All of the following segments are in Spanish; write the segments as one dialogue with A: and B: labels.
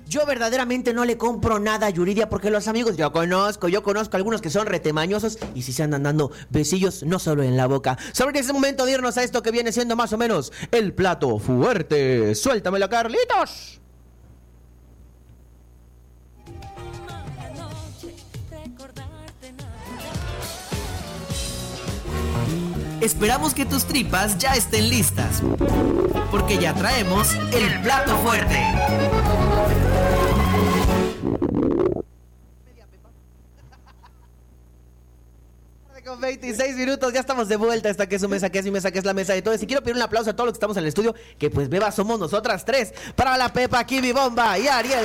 A: Yo verdaderamente no le compro nada a Yuridia porque los amigos, yo conozco algunos que son retemañosos y si se andan dando besillos, no solo en la boca. Sobre ese momento de irnos a esto que viene siendo más o menos el plato fuerte. Suéltamelo, Carlitos.
B: Esperamos que tus tripas ya estén listas, porque ya traemos el plato fuerte.
A: Con 26 minutos, ya estamos de vuelta. Esta que es su mesa, que es mi mesa, que es la mesa de todos. Y quiero pedir un aplauso a todos los que estamos en el estudio, que pues beba somos nosotras tres. Para la Pepa, Kimi Bomba y Ariel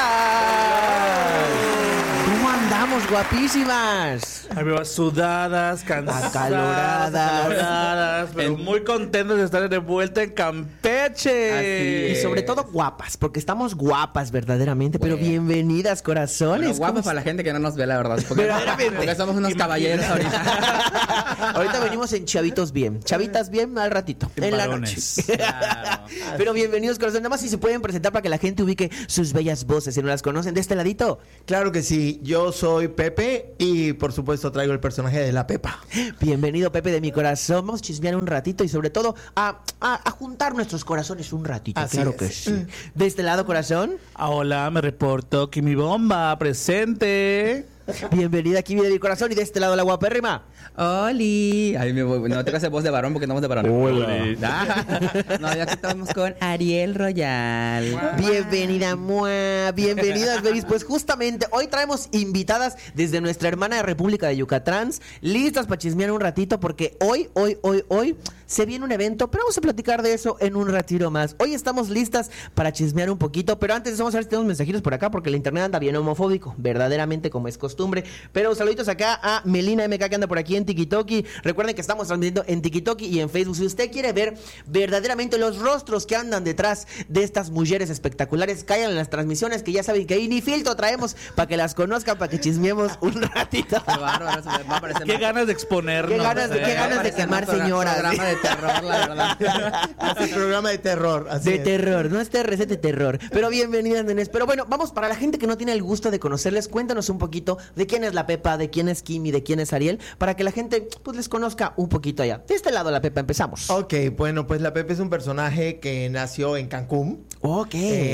A: Royal. ¿Cómo andamos, guapísimas?
C: Ay, bebas sudadas, cansadas,
A: acaloradas,
C: pero muy contentos de estar de vuelta en Campeche.
A: Y sobre todo guapas, porque estamos guapas verdaderamente, pero bienvenidas, corazones.
D: Bueno, guapas para la gente que no nos ve, la verdad. Porque somos unos caballeros ahorita.
A: Ahorita venimos en chavitos bien. Chavitas bien al ratito. En la noche.
D: Claro.
A: Pero bienvenidos, corazones. Nada más si se pueden presentar para que la gente ubique sus bellas voces, si no las conocen, de este ladito.
E: Claro que sí, yo soy Pepe y por supuesto traigo el personaje de la Pepa.
A: Bienvenido, Pepe, de mi corazón. Vamos a chismear un ratito y sobre todo a juntar nuestros corazones un ratito.
E: Así
A: claro
E: es.
A: que sí. De este lado, corazón.
C: Hola, me reporto Kimi Bomba, presente.
A: Bienvenida aquí, de mi corazón. Y de este lado, la guapérrima.
D: ¡Oli! Ay, no te hagas voz de varón porque no estamos de varón.
C: Hola.
D: No, ya que estamos con Ariel Royal.
A: Bienvenida, mua. Bienvenidas, babies. Pues justamente hoy traemos invitadas desde nuestra hermana de República de Yucatán, listas para chismear un ratito, porque hoy se viene un evento, pero vamos a platicar de eso en un ratito más. Hoy estamos listas para chismear un poquito, pero antes vamos a ver si tenemos mensajitos por acá, porque el internet anda bien homofóbico, verdaderamente, como es costumbre. Pero saluditos acá a Melina MK, que anda por aquí en TikTok. Recuerden que estamos transmitiendo en TikTok y en Facebook. Si usted quiere ver verdaderamente los rostros que andan detrás de estas mujeres espectaculares, caigan en las transmisiones, que ya saben que ahí ni filtro traemos para que las conozcan, para que chismeemos un ratito.
D: Qué bárbaro, se me va a parecer
C: Qué ganas de exponernos.
A: Qué ganas de quemar señoras.
D: Programa de terror, la verdad.
E: Es el programa de terror. Así
A: De
E: es.
A: terror, no es TRC de terror. Pero bienvenidas, nenes. Pero bueno, vamos, para la gente que no tiene el gusto de conocerles, cuéntanos un poquito de quién es la Pepa, de quién es Kimi, de quién es Ariel, para que la gente pues les conozca un poquito allá. De este lado, la Pepa, empezamos.
E: Ok, bueno, pues la Pepe es un personaje que nació en Cancún.
A: Ok.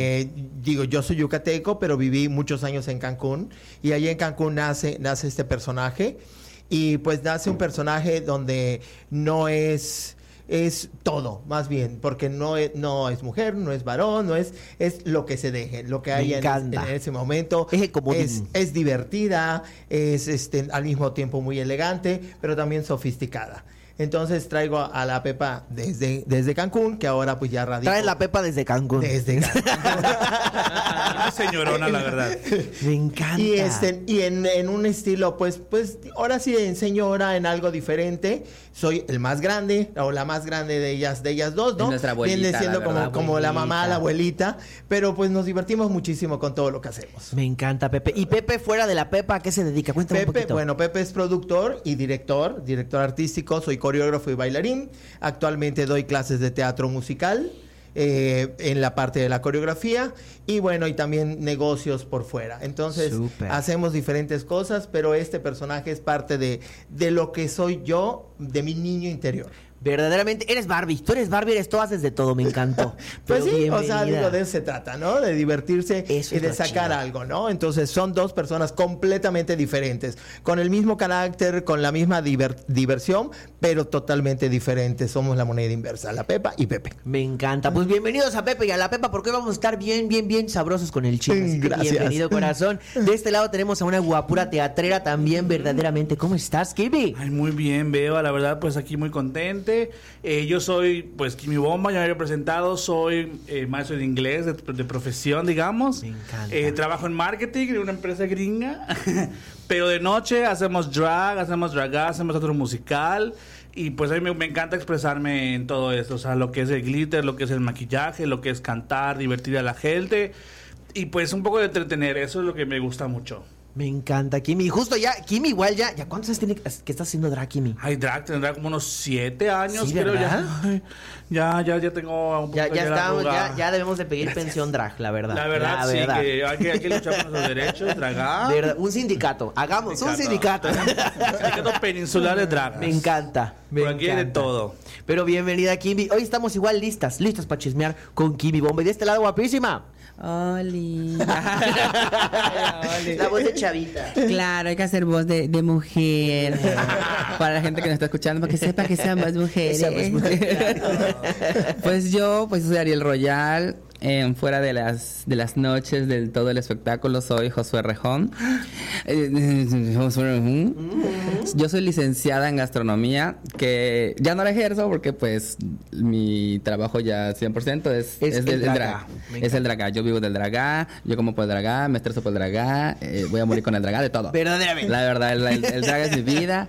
E: Yo soy yucateco, pero viví muchos años en Cancún. Y allí en Cancún nace este personaje. Y pues nace un personaje donde no es todo, más bien, porque no es mujer, no es varón, es lo que se deje, lo que hay en ese momento. Es divertida, es al mismo tiempo muy elegante, pero también sofisticada. Entonces traigo a la Pepa desde Cancún, que ahora pues ya radico.
A: Trae la Pepa desde Cancún.
E: Desde Cancún.
C: Una señorona, la verdad.
A: Me encanta.
E: Y en un estilo, pues ahora sí, en señora, en algo diferente. Soy el más grande, o la más grande de ellas dos, ¿no?
D: Es nuestra abuelita,
E: viene siendo
D: la verdad,
E: como la mamá, la abuelita. Pero pues nos divertimos muchísimo con todo lo que hacemos.
A: Me encanta, Pepe. Y Pepe, fuera de la Pepa, ¿a qué se dedica? Cuéntame un poquito.
E: Bueno, Pepe es productor y director artístico. Soy coreógrafo y bailarín. Actualmente doy clases de teatro musical en la parte de la coreografía y bueno, y también negocios por fuera. Entonces, hacemos diferentes cosas, pero este personaje es parte de lo que soy yo, de mi niño interior.
A: Verdaderamente, eres Barbie. Tú eres Barbie, eres todo, haces de todo, me encantó.
E: Pues
A: Pero
E: sí,
A: bienvenida.
E: de eso se trata, ¿no? De divertirse
A: Eso
E: y de sacar
A: chido.
E: algo, ¿no? Entonces son dos personas completamente diferentes, con el mismo carácter, con la misma diversión, pero totalmente diferentes. Somos la moneda inversa, la Pepa y Pepe.
A: Me encanta. Pues bienvenidos a Pepe y a la Pepa, porque hoy vamos a estar bien sabrosos con el chisme. Así que
E: Gracias.
A: bienvenido, corazón. De este lado tenemos a una guapura teatrera también, verdaderamente. ¿Cómo estás, Kimi?
C: Ay, muy bien, Beba, la verdad, pues aquí muy contente. Yo soy, pues, Kimi Bomba, ya me había presentado, soy maestro de inglés de profesión, digamos.
A: Me encanta.
C: Trabajo en marketing en una empresa gringa, pero de noche hacemos drag, hacemos teatro musical. Y pues a mí me encanta expresarme en todo esto, o sea, lo que es el glitter, lo que es el maquillaje, lo que es cantar, divertir a la gente. Y pues un poco de entretener, eso es lo que me gusta mucho.
A: Me encanta, Kimi. Justo ya, Kimi igual ya ¿cuántos años tiene que está haciendo drag, Kimi?
C: Ay, drag tendrá como unos 7 años,
A: Sí,
C: pero
A: ¿verdad?
C: ya tengo un
A: Ya
C: poquito de la
A: estamos,
C: arruga.
A: ya debemos de pedir pensión drag, la verdad.
C: La verdad, sí, que hay que luchar por nuestros derechos, dragar.
A: De verdad, un sindicato. Hagamos un sindicato.
C: Sindicato peninsular de drag.
A: Me encanta.
C: Por aquí hay de todo.
A: Pero bienvenida, Kimi. Hoy estamos igual listas para chismear con Kimi Bomba. Y de este lado, guapísima.
F: Oli.
A: La voz de chavita.
F: Claro, hay que hacer voz de mujer. Para la gente que nos está escuchando, para que sepa que seamos mujeres. Pues yo soy Ariel Royal. Fuera de las noches del todo el espectáculo, soy Josué Rejón. Yo soy licenciada en gastronomía, que ya no la ejerzo porque pues mi trabajo ya 100% es del drag. Es el dragá. Yo vivo del dragá, yo como por el dragá, me estreso por el dragá, voy a morir con el dragá, de todo.
A: Verdaderamente.
F: La verdad, el drag es mi vida.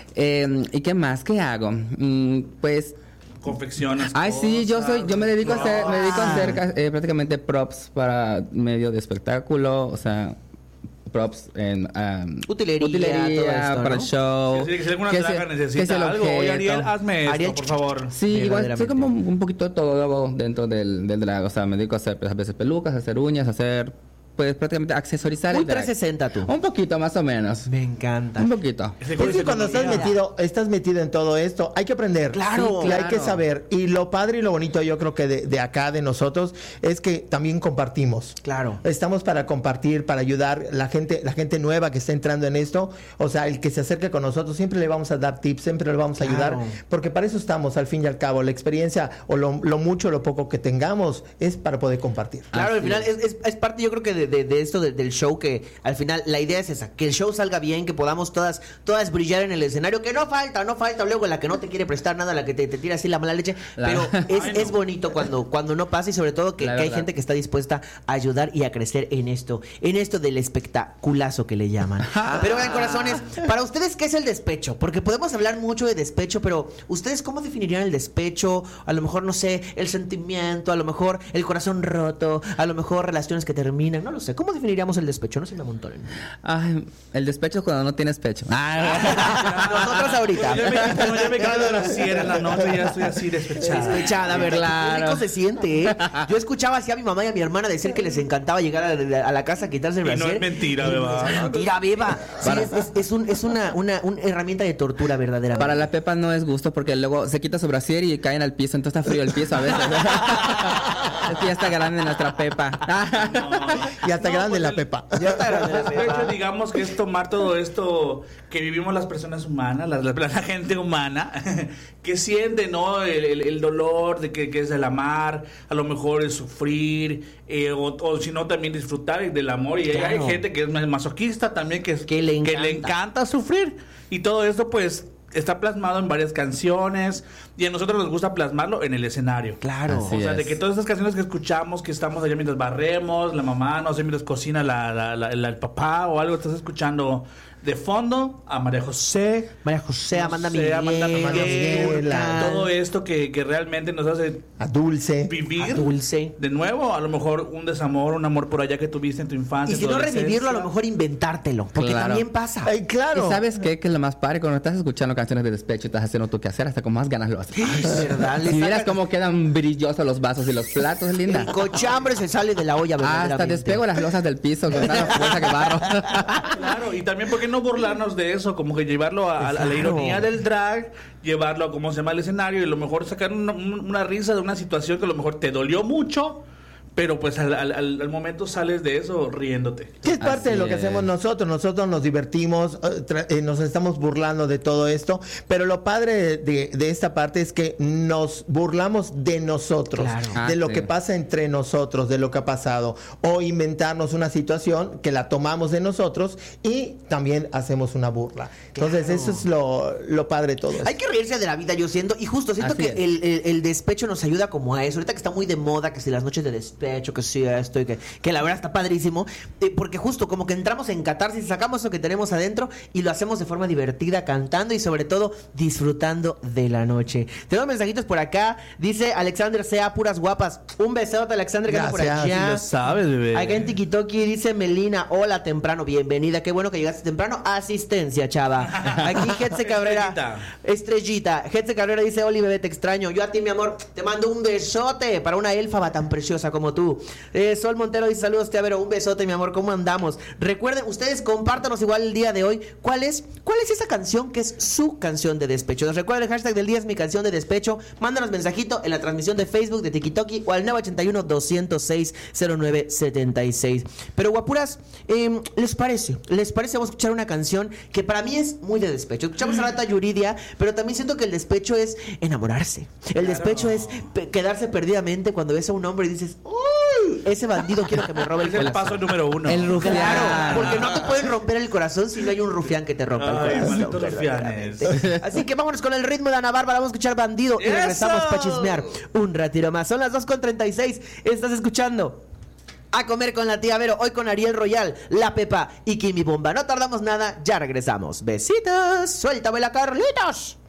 F: ¿Y qué más? ¿Qué hago? Pues...
C: Confecciones.
F: Ay, sí, yo me dedico a hacer
A: Ah.
F: prácticamente props para medio de espectáculo, o sea, props en
A: Utilería, todo esto,
F: para
A: ¿no?
F: el show.
C: Si alguna
F: que
C: draga
F: que
C: necesita
F: sea el
C: algo, oye, Ariel,
F: objeto.
C: hazme esto,
A: Ariel,
C: por favor.
F: Sí, igual soy
A: Verdaderamente.
F: como un poquito de todo luego dentro del drag, o sea, me dedico a hacer pues, a veces pelucas, a hacer uñas, a hacer pues prácticamente accesorizar
A: Muy
F: el drag.
A: 360 tú.
F: Un poquito más o menos.
A: Me encanta.
F: Un poquito.
C: Ese
E: Es
C: curso
E: que cuando
C: de
E: estás metido en todo esto, hay que aprender.
A: Claro,
E: y hay
A: claro.
E: que saber. Y lo padre y lo bonito, yo creo que de acá, de nosotros, es que también compartimos.
A: Claro.
E: Estamos para compartir, para ayudar la gente nueva que está entrando en esto. O sea, el que se acerque con nosotros, siempre le vamos a dar tips, siempre le vamos a ayudar.
A: Claro.
E: Porque para eso estamos, al fin y al cabo. La experiencia o lo mucho o lo poco que tengamos es para poder compartir.
A: Claro, al final es parte, yo creo que de esto del show, que al final la idea es esa, que el show salga bien, que podamos todas brillar en el escenario, que no falta luego la que no te quiere prestar nada, la que te tira así la mala leche, pero es bonito cuando no pasa, y sobre todo que hay gente que está dispuesta a ayudar y a crecer en esto del espectaculazo que le llaman. Pero vean, corazones, para ustedes, ¿qué es el despecho? Porque podemos hablar mucho de despecho, pero ¿ustedes cómo definirían el despecho? A lo mejor, no sé, el sentimiento, a lo mejor el corazón roto, a lo mejor relaciones que terminan, no lo sé. ¿Cómo definiríamos el despecho? No se me amontonen.
F: Ay, el despecho es cuando no tienes pecho.
A: Nosotros ahorita.
C: Ya me quedo a las 100 en la noche y ya estoy así despechada.
A: Despechada, ¿verdad?
F: Claro.
A: Qué rico se siente, ¿eh? Yo escuchaba así a mi mamá y a mi hermana decir que les encantaba llegar a la casa a quitarse el
C: Y no
A: brasier.
C: es mentira, beba.
A: Es mentira, beba. Sí, es una herramienta de tortura verdaderamente.
F: Para la Pepa no es gusto porque luego se quita su brasier y caen al piso, entonces está frío el piso a veces. Es que ya está grande nuestra Pepa.
E: Y hasta grande la Pepa.
A: Ya está grande la
C: De
A: Pepa.
C: hecho, digamos que es tomar todo esto que vivimos las personas humanas, la gente humana, que siente, ¿no? El dolor de que es el amar, a lo mejor el sufrir, o si no, también disfrutar del amor. Y
A: Claro.
C: hay gente que es masoquista también, que
A: le
C: le encanta sufrir. Y todo esto, pues, está plasmado en varias canciones, y a nosotros nos gusta plasmarlo en el escenario.
A: Claro.
F: Así
C: O sea, de
F: es.
C: que todas estas canciones que escuchamos, que estamos allá mientras barremos, la mamá, no sé, mientras cocina el papá o algo, estás escuchando de fondo a María José.
A: María José,
C: no
A: Amanda
C: sé,
A: Miguel,
C: Amanda
E: Miguel,
C: todo esto que realmente nos hace
E: A Dulce.
C: vivir
A: a Dulce.
C: de nuevo, a lo mejor un desamor, un amor por allá que tuviste en tu infancia.
A: Y si
C: en tu
A: no revivirlo, a lo
C: adolescencia.
A: mejor inventártelo. Porque
F: Claro.
A: también pasa.
E: Ay, claro.
F: ¿Y sabes qué? Que es lo más padre cuando estás escuchando canciones de despecho y estás haciendo tu quehacer, hasta con más ganas lo haces.
A: Ay, es verdad. Le
F: Si vieras
A: sacan-
F: cómo quedan brillosos los vasos y los platos, es linda.
A: El cochambre se sale de la olla,
F: Hasta
A: verdaderamente.
F: despego las losas del piso con tanta fuerza que barro.
C: Claro, y también, ¿por qué no burlarnos de eso? Como que llevarlo a la ironía del drag, llevarlo a cómo se llama el escenario, y a lo mejor sacar una risa de una situación que a lo mejor te dolió mucho, pero pues al momento sales de eso riéndote.
E: Que es parte de lo que
F: Así es.
E: hacemos nosotros. Nosotros nos divertimos, nos estamos burlando de todo esto, pero lo padre de esta parte es que nos burlamos de nosotros,
A: Claro.
E: de lo
F: sí.
E: que pasa entre nosotros, de lo que ha pasado, o inventarnos una situación que la tomamos de nosotros y también hacemos una burla. Entonces
A: Claro.
E: eso es lo padre de todo esto.
A: Hay que reírse de la vida, yo siento. Y justo siento
F: Así
A: que
F: es.
A: el despecho nos ayuda como a eso. Ahorita que está muy de moda, que si las noches de despecho, despecho, que sí esto y que la verdad está padrísimo. Porque justo como que entramos en catarsis, sacamos lo que tenemos adentro y lo hacemos de forma divertida, cantando y sobre todo disfrutando de la noche. Tenemos mensajitos por acá. Dice Alexander Sea, puras guapas. Un besote, Alexander, que anda por allá.
C: Sí lo sabes, bebé.
A: Acá en Tikitoki dice Melina, hola temprano, bienvenida. Qué bueno que llegaste temprano. Asistencia, chava. Aquí Getze Cabrera. Estrellita. Getze Cabrera dice, Oli, bebé, te extraño. Yo a ti, mi amor, te mando un besote para una élfaba tan preciosa como tú. Sol Montero dice, saludos, Teavero. Un besote, mi amor. ¿Cómo andamos? Recuerden, ustedes compártanos igual el día de hoy. ¿Cuál es esa canción que es su canción de despecho? Nos recuerden, el hashtag del día es mi canción de despecho. Mándanos mensajito en la transmisión de Facebook de Tikitoki o al 981-206-0976. Pero guapuras, ¿les parece? Vamos a escuchar una canción que para mí es muy de despecho. Escuchamos a Rata Yuridia, pero también siento que el despecho es enamorarse. El despecho es quedarse perdidamente cuando ves a un hombre y dices, ¡uy! Ese bandido quiero que me robe el corazón.
C: Es el paso número 1.
F: El rufián.
A: Claro, porque no te pueden romper el corazón si no hay un rufián que te rompa el corazón.
C: Malditos rufianes.
A: Así que vámonos con el ritmo de Ana Bárbara. Vamos a escuchar Bandido y regresamos para chismear un ratito más. Son las 2:36. Estás escuchando A Comer con la Tía Vero. Hoy con Ariel Royal, La Pepa y Kimi Bomba. No tardamos nada, ya regresamos. Besitos. Suéltame la Carlitos.